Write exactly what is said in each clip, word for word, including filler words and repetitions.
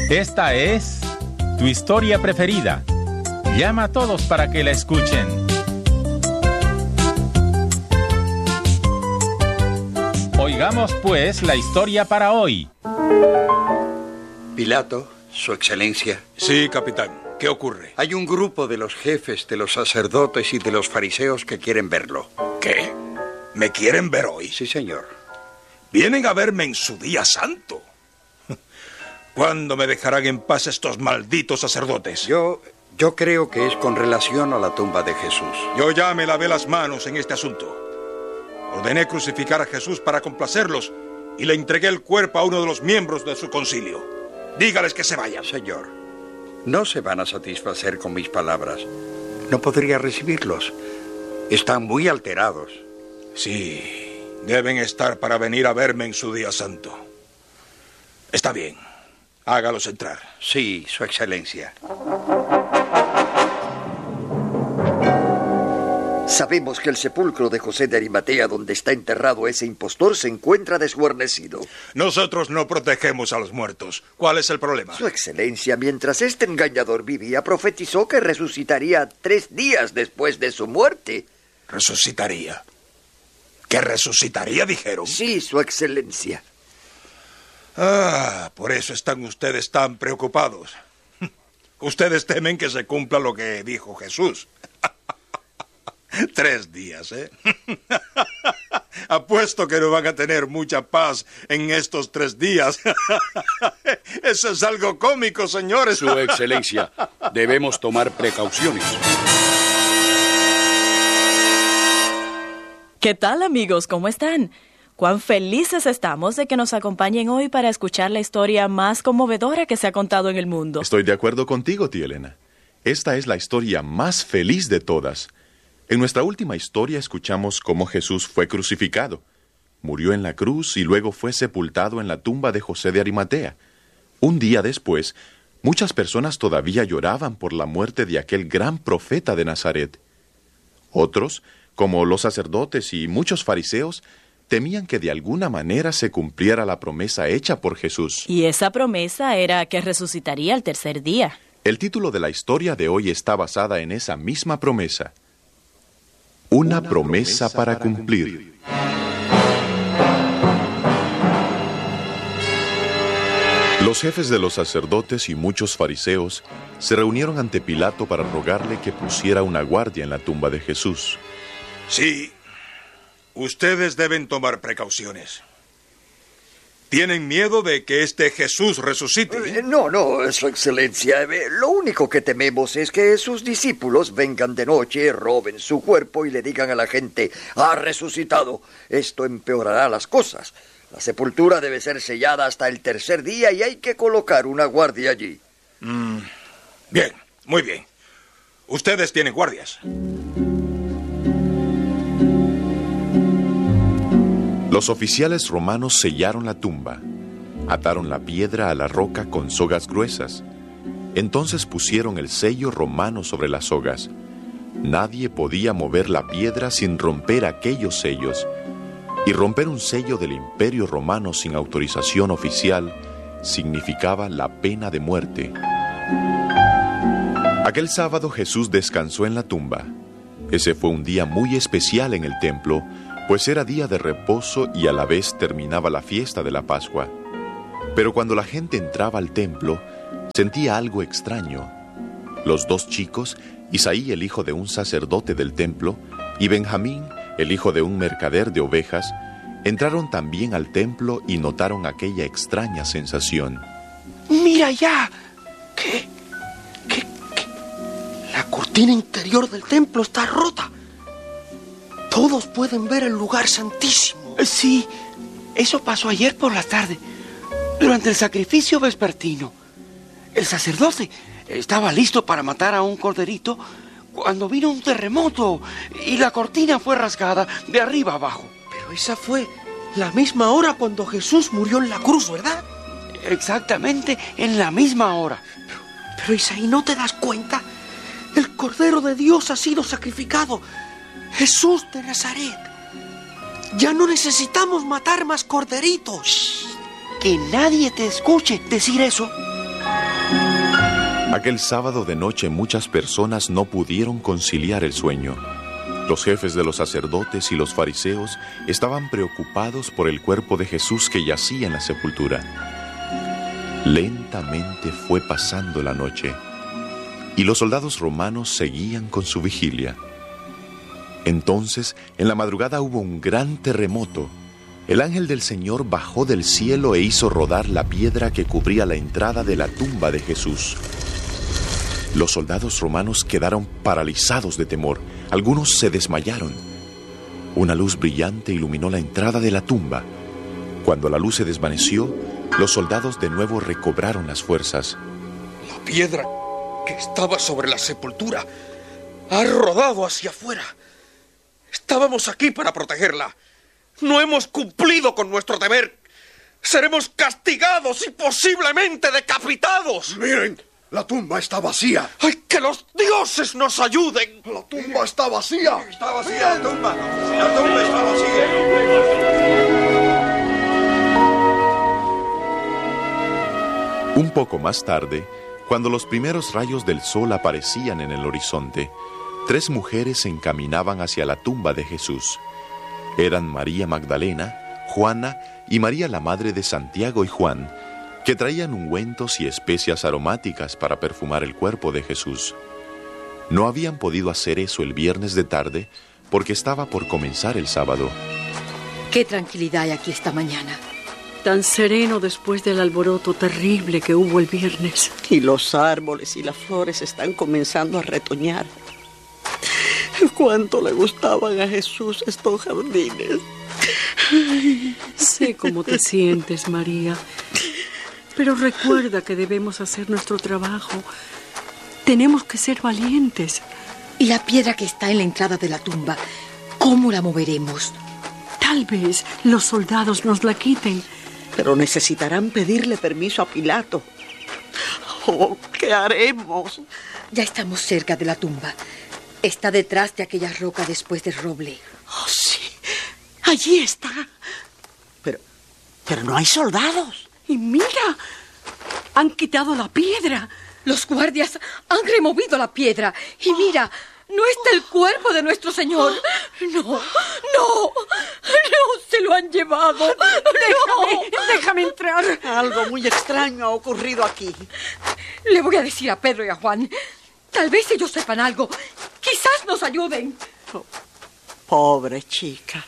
Esta es tu historia preferida. Llama a todos para que la escuchen. Oigamos pues la historia para hoy. Pilato, Su Excelencia. Sí, capitán. ¿Qué ocurre? Hay un grupo de los jefes de los sacerdotes y de los fariseos que quieren verlo. ¿Qué? ¿Me quieren ver hoy? Sí, señor. Vienen a verme en su día santo. ¿Cuándo me dejarán en paz estos malditos sacerdotes? Yo, yo creo que es con relación a la tumba de Jesús. Yo ya me lavé las manos en este asunto. Ordené crucificar a Jesús para complacerlos y le entregué el cuerpo a uno de los miembros de su concilio. Dígales que se vayan. Señor, no se van a satisfacer con mis palabras. No podría recibirlos. Están muy alterados. Sí, deben estar para venir a verme en su día santo. Está bien. Hágalos entrar. Sí, Su Excelencia. Sabemos que el sepulcro de José de Arimatea, donde está enterrado ese impostor, se encuentra desguarnecido. Nosotros no protegemos a los muertos. ¿Cuál es el problema? Su Excelencia, mientras este engañador vivía, profetizó que resucitaría tres días después de su muerte. ¿Resucitaría? ¿Que resucitaría, dijeron? Sí, Su Excelencia. Ah, por eso están ustedes tan preocupados. Ustedes temen que se cumpla lo que dijo Jesús. Tres días, ¿eh? Apuesto que no van a tener mucha paz en estos tres días. Eso es algo cómico, señores. Su Excelencia, debemos tomar precauciones. ¿Qué tal, amigos? ¿Cómo están? Cuán felices estamos de que nos acompañen hoy para escuchar la historia más conmovedora que se ha contado en el mundo. Estoy de acuerdo contigo, tía Elena. Esta es la historia más feliz de todas. En nuestra última historia escuchamos cómo Jesús fue crucificado. Murió en la cruz y luego fue sepultado en la tumba de José de Arimatea. Un día después, muchas personas todavía lloraban por la muerte de aquel gran profeta de Nazaret. Otros, como los sacerdotes y muchos fariseos, temían que de alguna manera se cumpliera la promesa hecha por Jesús. Y esa promesa era que resucitaría al tercer día. El título de la historia de hoy está basada en esa misma promesa. Una, Una promesa, promesa para, para cumplir. cumplir. Los jefes de los sacerdotes y muchos fariseos se reunieron ante Pilato para rogarle que pusiera una guardia en la tumba de Jesús. Sí. Ustedes deben tomar precauciones. ¿Tienen miedo de que este Jesús resucite? Eh, no, no, Su Excelencia. Eh, lo único que tememos es que sus discípulos vengan de noche, roben su cuerpo y le digan a la gente, ha resucitado. Esto empeorará las cosas. La sepultura debe ser sellada hasta el tercer día y hay que colocar una guardia allí. Mm, bien, muy bien. Ustedes tienen guardias. Los oficiales romanos sellaron la tumba, ataron la piedra a la roca con sogas gruesas. Entonces pusieron el sello romano sobre las sogas. Nadie podía mover la piedra sin romper aquellos sellos. Y romper un sello del Imperio Romano sin autorización oficial significaba la pena de muerte. Aquel sábado Jesús descansó en la tumba. Ese fue un día muy especial en el templo, pues era día de reposo y a la vez terminaba la fiesta de la Pascua. Pero cuando la gente entraba al templo, sentía algo extraño. Los dos chicos, Isaí, el hijo de un sacerdote del templo, y Benjamín, el hijo de un mercader de ovejas, entraron también al templo y notaron aquella extraña sensación. ¡Mira ya! ¿Qué? ¿Qué? ¿Qué? La cortina interior del templo está rota. Todos pueden ver el lugar santísimo. Sí, eso pasó ayer por la tarde, durante el sacrificio vespertino. El sacerdote estaba listo para matar a un corderito cuando vino un terremoto y la cortina fue rasgada de arriba abajo. Pero esa fue la misma hora cuando Jesús murió en la cruz, ¿verdad? Exactamente en la misma hora. Pero, pero Isaí, ¿no te das cuenta? El Cordero de Dios ha sido sacrificado. Jesús de Nazaret. Ya no necesitamos matar más corderitos. Shh, que nadie te escuche decir eso. Aquel sábado de noche muchas personas no pudieron conciliar el sueño. Los jefes de los sacerdotes y los fariseos estaban preocupados por el cuerpo de Jesús que yacía en la sepultura. Lentamente fue pasando la noche y los soldados romanos seguían con su vigilia. Entonces, en la madrugada hubo un gran terremoto. El ángel del Señor bajó del cielo e hizo rodar la piedra que cubría la entrada de la tumba de Jesús. Los soldados romanos quedaron paralizados de temor. Algunos se desmayaron. Una luz brillante iluminó la entrada de la tumba. Cuando la luz se desvaneció, los soldados de nuevo recobraron las fuerzas. La piedra que estaba sobre la sepultura ha rodado hacia afuera. Estábamos aquí para protegerla. No hemos cumplido con nuestro deber. Seremos castigados y posiblemente decapitados. Miren, la tumba está vacía. ¡Ay, que los dioses nos ayuden! La tumba está vacía. Está vacía la tumba. La tumba está vacía. Un poco más tarde, cuando los primeros rayos del sol aparecían en el horizonte, tres mujeres se encaminaban hacia la tumba de Jesús. Eran María Magdalena, Juana y María la madre de Santiago y Juan, que traían ungüentos y especias aromáticas para perfumar el cuerpo de Jesús. No habían podido hacer eso el viernes de tarde porque estaba por comenzar el sábado. Qué tranquilidad hay aquí esta mañana. Tan sereno después del alboroto terrible que hubo el viernes. Y los árboles y las flores están comenzando a retoñar. Cuánto le gustaban a Jesús estos jardines. Ay, sé cómo te sientes, María. Pero recuerda que debemos hacer nuestro trabajo. Tenemos que ser valientes. ¿Y la piedra que está en la entrada de la tumba, cómo la moveremos? Tal vez los soldados nos la quiten. Pero necesitarán pedirle permiso a Pilato. Oh, ¿qué haremos? Ya estamos cerca de la tumba. Está detrás de aquella roca después del roble. Oh, sí. Allí está. Pero, pero no hay soldados. Y mira, han quitado la piedra. Los guardias han removido la piedra. Y mira, no está el cuerpo de nuestro Señor. No, no, no, se lo han llevado. Déjame, no. déjame entrar. Algo muy extraño ha ocurrido aquí. Le voy a decir a Pedro y a Juan. Tal vez ellos sepan algo. Quizás nos ayuden. Oh, pobre chica.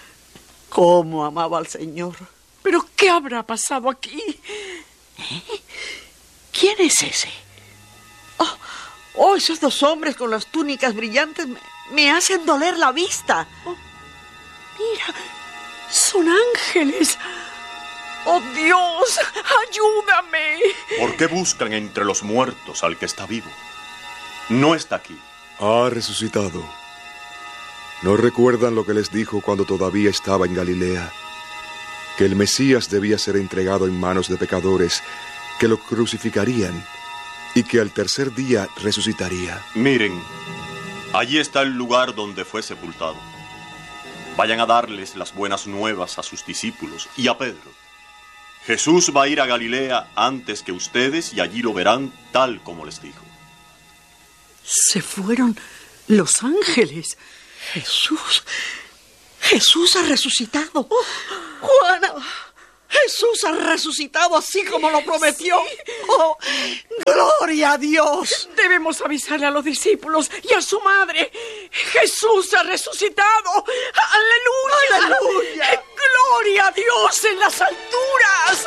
Cómo amaba al Señor. ¿Pero qué habrá pasado aquí? ¿Eh? ¿Quién es ese? Oh, oh, esos dos hombres con las túnicas brillantes me, me hacen doler la vista. Oh, mira, son ángeles. ¡Oh, Dios! ¡Ayúdame! ¿Por qué buscan entre los muertos al que está vivo? No está aquí. Ha resucitado. ¿No recuerdan lo que les dijo cuando todavía estaba en Galilea? Que el Mesías debía ser entregado en manos de pecadores, que lo crucificarían y que al tercer día resucitaría. Miren, allí está el lugar donde fue sepultado. Vayan a darles las buenas nuevas a sus discípulos y a Pedro. Jesús va a ir a Galilea antes que ustedes y allí lo verán tal como les dijo. Se fueron los ángeles. Jesús, Jesús ha resucitado. Oh, Juana, Jesús ha resucitado así como lo prometió. Oh, gloria a Dios. Debemos avisarle a los discípulos y a su madre. Jesús ha resucitado. ¡Aleluya! ¡Aleluya! ¡Gloria a Dios en las alturas!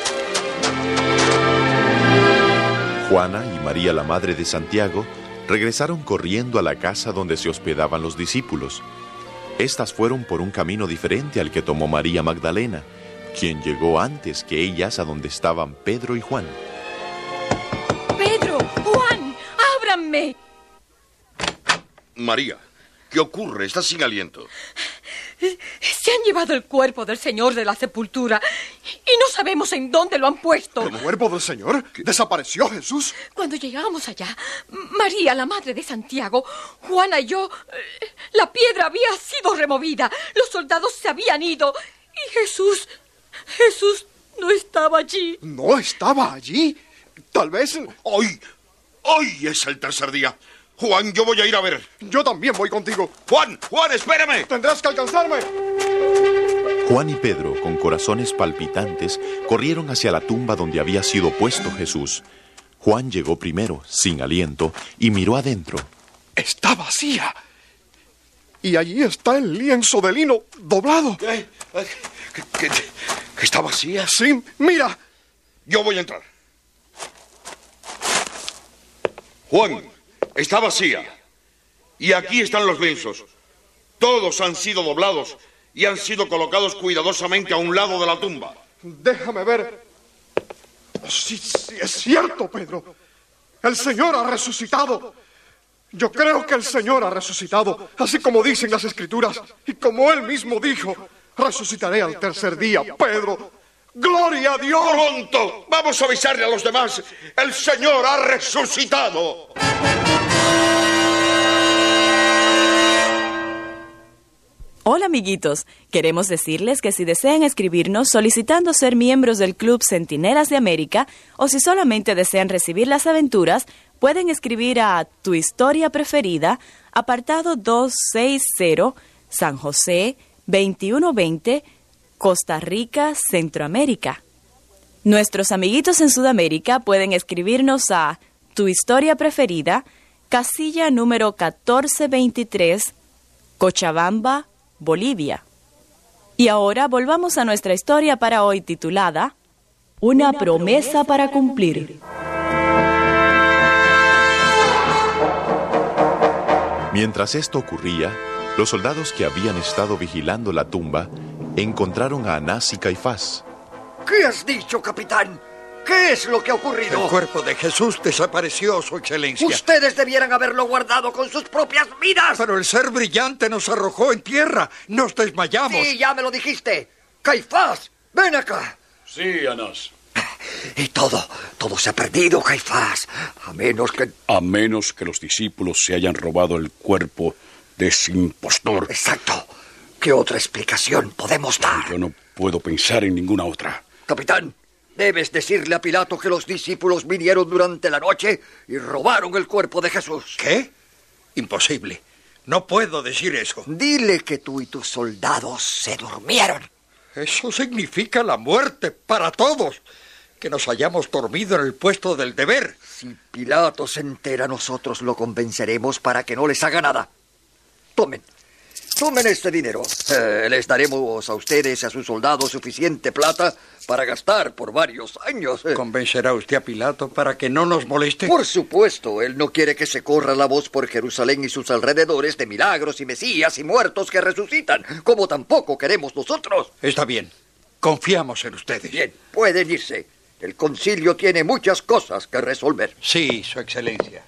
Juana y María, la madre de Santiago, regresaron corriendo a la casa donde se hospedaban los discípulos. Estas fueron por un camino diferente al que tomó María Magdalena, quien llegó antes que ellas a donde estaban Pedro y Juan. ¡Pedro! ¡Juan! ¡Ábranme! María, ¿qué ocurre? Estás sin aliento. Se han llevado el cuerpo del Señor de la sepultura y no sabemos en dónde lo han puesto. ¿El cuerpo del Señor? ¿Desapareció Jesús? Cuando llegamos allá, María, la madre de Santiago, Juana y yo, la piedra había sido removida, los soldados se habían ido y Jesús, Jesús no estaba allí. ¿No estaba allí? Tal vez... ¡Ay! Hoy es el tercer día. Juan, yo voy a ir a ver. Yo también voy contigo. Juan, Juan, espérame. Tendrás que alcanzarme. Juan y Pedro, con corazones palpitantes, corrieron hacia la tumba donde había sido puesto Jesús. Juan llegó primero, sin aliento, y miró adentro. Está vacía. Y allí está el lienzo de lino doblado. ¿Qué? ¿Qué, qué, qué está vacía? Sí, mira. Yo voy a entrar. Juan, está vacía. Y aquí están los lienzos. Todos han sido doblados y han sido colocados cuidadosamente a un lado de la tumba. Déjame ver. Sí, sí, es cierto, Pedro. El Señor ha resucitado. Yo creo que el Señor ha resucitado, así como dicen las Escrituras. Y como Él mismo dijo, resucitaré al tercer día, Pedro. ¡Gloria a Dios! ¡Pronto! Vamos a avisarle a los demás. ¡El Señor ha resucitado! Hola amiguitos, queremos decirles que si desean escribirnos solicitando ser miembros del Club Centinelas de América o si solamente desean recibir las aventuras, pueden escribir a Tu Historia Preferida, apartado doscientos sesenta, San José, veintiuno veinte, Costa Rica, Centroamérica. Nuestros amiguitos en Sudamérica pueden escribirnos a Tu Historia Preferida, casilla número catorce veintitrés, Cochabamba, Bolivia. Y ahora volvamos a nuestra historia para hoy titulada Una, Una promesa, promesa para cumplir. Mientras esto ocurría, los soldados que habían estado vigilando la tumba encontraron a Anás y Caifás. ¿Qué has dicho, capitán? ¿Qué es lo que ha ocurrido? El cuerpo de Jesús desapareció, Su Excelencia. Ustedes debieran haberlo guardado con sus propias vidas. Pero el ser brillante nos arrojó en tierra. Nos desmayamos. Sí, ya me lo dijiste. Caifás, ven acá. Sí, Anás. Y todo, todo se ha perdido, Caifás. A menos que... A menos que los discípulos se hayan robado el cuerpo de ese impostor. Exacto. ¿Qué otra explicación podemos dar? Yo no puedo pensar en ninguna otra. Capitán, debes decirle a Pilato que los discípulos vinieron durante la noche y robaron el cuerpo de Jesús. ¿Qué? Imposible. No puedo decir eso. Dile que tú y tus soldados se durmieron. Eso significa la muerte para todos. Que nos hayamos dormido en el puesto del deber. Si Pilato se entera, nosotros lo convenceremos para que no les haga nada. Tomen. Tomen este dinero. Eh, les daremos a ustedes y a sus soldados suficiente plata para gastar por varios años. ¿Convencerá usted a Pilato para que no nos moleste? Por supuesto. Él no quiere que se corra la voz por Jerusalén y sus alrededores de milagros y mesías y muertos que resucitan, como tampoco queremos nosotros. Está bien. Confiamos en ustedes. Bien, pueden irse. El concilio tiene muchas cosas que resolver. Sí, Su Excelencia.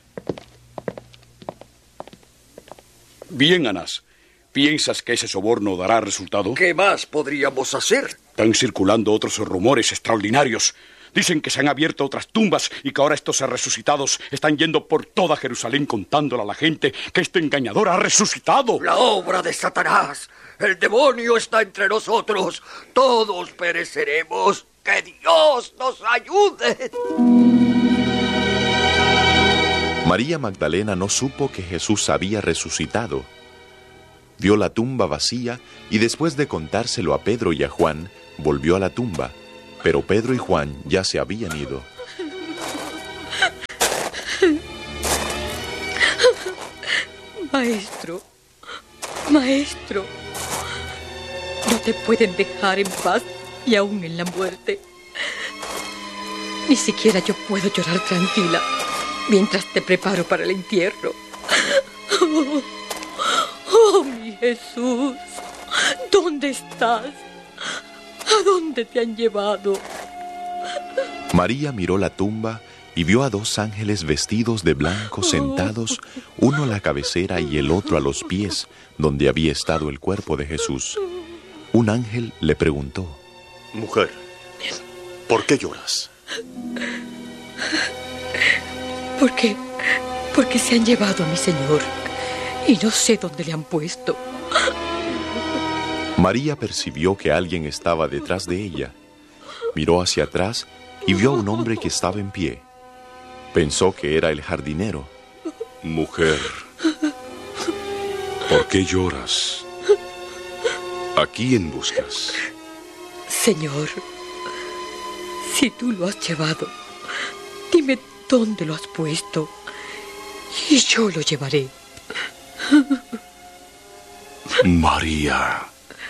Bien, Anás. ¿Piensas que ese soborno dará resultado? ¿Qué más podríamos hacer? Están circulando otros rumores extraordinarios. Dicen que se han abierto otras tumbas y que ahora estos resucitados están yendo por toda Jerusalén contándole a la gente que este engañador ha resucitado. La obra de Satanás. El demonio está entre nosotros. Todos pereceremos. ¡Que Dios nos ayude! María Magdalena no supo que Jesús había resucitado. Vio la tumba vacía y después de contárselo a Pedro y a Juan, volvió a la tumba. Pero Pedro y Juan ya se habían ido. Maestro, maestro, no te pueden dejar en paz y aún en la muerte. Ni siquiera yo puedo llorar tranquila mientras te preparo para el entierro. Oh, oh, mi Jesús, ¿dónde estás? ¿A dónde te han llevado? María miró la tumba y vio a dos ángeles vestidos de blanco sentados, uno a la cabecera y el otro a los pies, donde había estado el cuerpo de Jesús. Un ángel le preguntó: Mujer, ¿por qué lloras? ¿Por qué? Porque se han llevado a mi Señor y no sé dónde le han puesto. María percibió que alguien estaba detrás de ella. Miró hacia atrás y vio a un hombre que estaba en pie. Pensó que era el jardinero. Mujer, ¿por qué lloras? ¿A quién buscas? Señor, si tú lo has llevado, dime dónde lo has puesto y yo lo llevaré. María.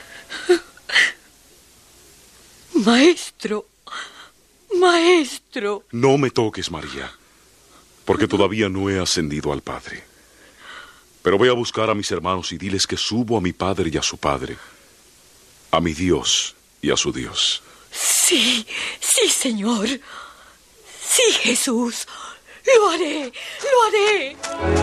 Maestro, maestro. No me toques, María, porque todavía no he ascendido al Padre. Pero voy a buscar a mis hermanos y diles que subo a mi Padre y a su Padre, a mi Dios y a su Dios. Sí, sí, Señor. Sí, Jesús. Lo haré, lo haré.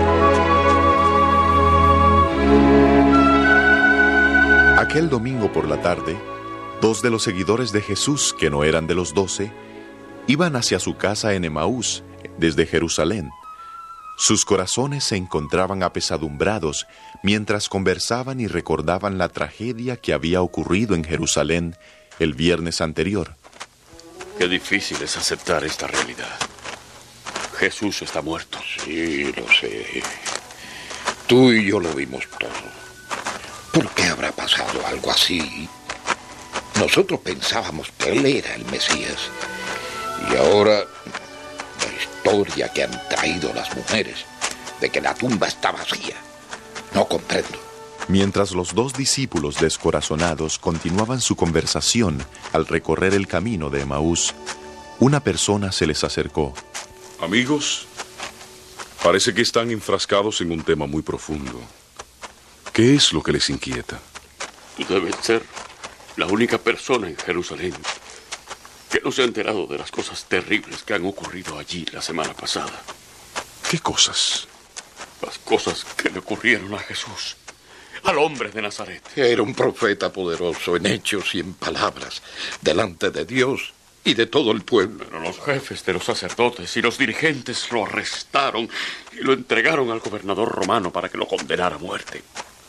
Aquel domingo por la tarde, dos de los seguidores de Jesús, que no eran de los doce, iban hacia su casa en Emaús, desde Jerusalén. Sus corazones se encontraban apesadumbrados mientras conversaban y recordaban la tragedia que había ocurrido en Jerusalén el viernes anterior. Qué difícil es aceptar esta realidad. Jesús está muerto. Sí, lo sé. Tú y yo lo vimos todo. ¿Por qué habrá pasado algo así? Nosotros pensábamos que él era el Mesías. Y ahora, la historia que han traído las mujeres, de que la tumba está vacía, no comprendo. Mientras los dos discípulos descorazonados continuaban su conversación al recorrer el camino de Emaús, una persona se les acercó. Amigos, parece que están enfrascados en un tema muy profundo. ¿Qué es lo que les inquieta? Tú debes ser la única persona en Jerusalén que no se ha enterado de las cosas terribles que han ocurrido allí la semana pasada. ¿Qué cosas? Las cosas que le ocurrieron a Jesús, al hombre de Nazaret. Era un profeta poderoso en hechos y en palabras, delante de Dios y de todo el pueblo. Pero los jefes de los sacerdotes y los dirigentes lo arrestaron y lo entregaron al gobernador romano para que lo condenara a muerte.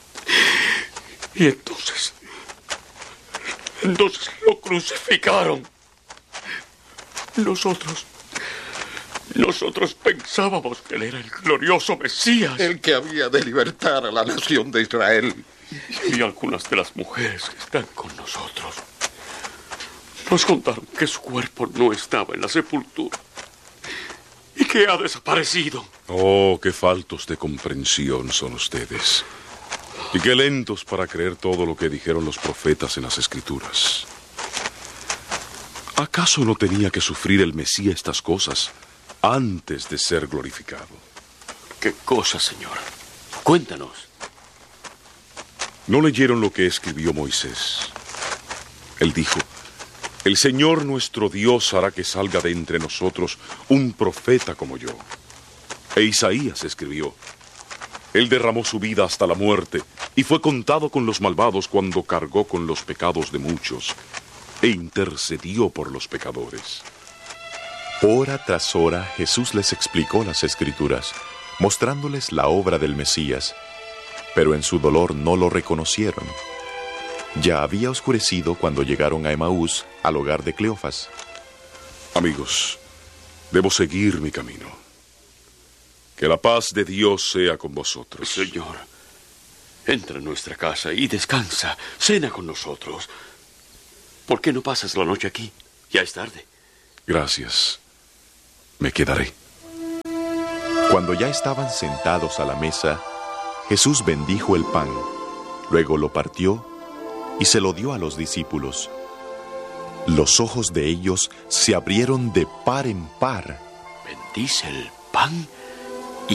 Y entonces, entonces lo crucificaron. Nosotros, nosotros pensábamos que él era el glorioso Mesías. El que había de libertar a la nación de Israel. Y algunas de las mujeres que están con nosotros nos contaron que su cuerpo no estaba en la sepultura y que ha desaparecido. Oh, qué faltos de comprensión son ustedes. Y qué lentos para creer todo lo que dijeron los profetas en las Escrituras. ¿Acaso no tenía que sufrir el Mesías estas cosas antes de ser glorificado? ¿Qué cosas, Señor? Cuéntanos. ¿No leyeron lo que escribió Moisés? Él dijo: el Señor nuestro Dios hará que salga de entre nosotros un profeta como yo. E Isaías escribió: él derramó su vida hasta la muerte y fue contado con los malvados cuando cargó con los pecados de muchos e intercedió por los pecadores. Hora tras hora Jesús les explicó las Escrituras, mostrándoles la obra del Mesías, pero en su dolor no lo reconocieron. Ya había oscurecido cuando llegaron a Emaús, al hogar de Cleofas. Amigos, debo seguir mi camino. Que la paz de Dios sea con vosotros. Señor, entra en nuestra casa y descansa. Cena con nosotros. ¿Por qué no pasas la noche aquí? Ya es tarde. Gracias. Me quedaré. Cuando ya estaban sentados a la mesa, Jesús bendijo el pan, luego lo partió y se lo dio a los discípulos. Los ojos de ellos se abrieron de par en par. ¿Bendice el pan?